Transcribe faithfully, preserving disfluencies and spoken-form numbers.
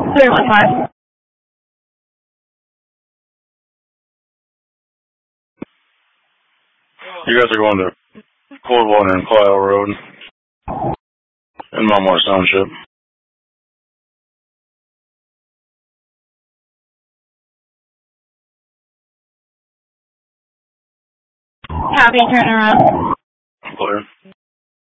three one five. You guys are going to Coldwater and Clio Road in Mount Morris Township. Copy, turn around. Clear.